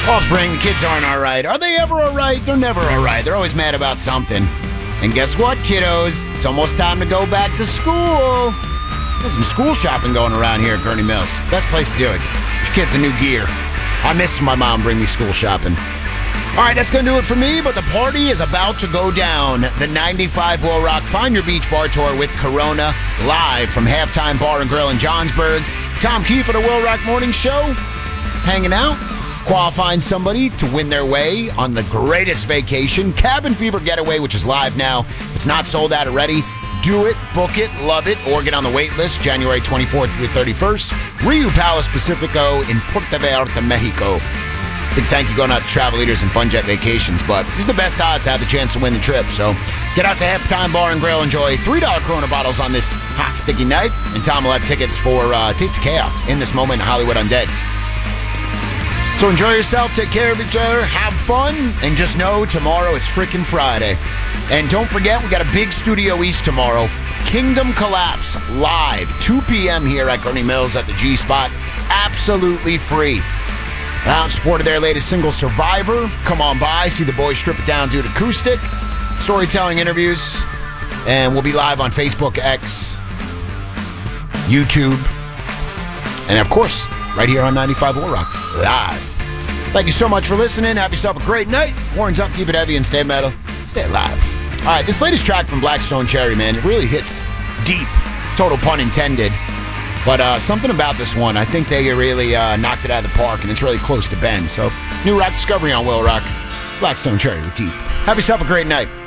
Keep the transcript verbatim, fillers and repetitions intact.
Offspring, the kids aren't all right. Are they ever all right? They're never all right. They're always mad about something. And guess what, kiddos? It's almost time to go back to school. There's some school shopping going around here at Gurney Mills. Best place to do it. Get your kids a new gear. I miss my mom bring me school shopping. All right, that's going to do it for me, but the party is about to go down. The ninety-five Will Rock Find Your Beach Bar Tour with Corona, live from Halftime Bar and Grill in Johnsburg. Tom Keefe of the Will Rock Morning Show, hanging out, qualifying somebody to win their way on the greatest vacation, Cabin Fever Getaway, which is live now. It's not sold out already. Do it, book it, love it, or get on the wait list January twenty-fourth through thirty-first. Riu Palace Pacifico in Puerto Vallarta, Mexico. Big thank you going out to Travel Leaders and Fun Jet Vacations, but this is the best odds to have the chance to win the trip. So get out to Halftime Bar and Grill, enjoy three dollar Corona bottles on this hot, sticky night, and Tom will have tickets for uh, Taste of Chaos in this moment in Hollywood Undead. So enjoy yourself, take care of each other, have fun, and just know tomorrow it's freaking Friday. And don't forget, we got a big Studio East tomorrow. Kingdom Collapse live, two p.m. here at Gurney Mills at the G-Spot. Absolutely free. Out in support of their latest single, Survivor. Come on by, see the boys strip it down, do it acoustic. Storytelling interviews. And we'll be live on Facebook, X, YouTube, and of course, right here on ninety-five Will Rock, live. Thank you so much for listening. Have yourself a great night. Horns up, keep it heavy, and stay metal. Stay alive. All right, this latest track from Blackstone Cherry, man, it really hits deep. Total pun intended. But uh, something about this one, I think they really uh, knocked it out of the park, and it's really close to Ben. So, new rock discovery on Will Rock. Blackstone Cherry with Deep. Have yourself a great night.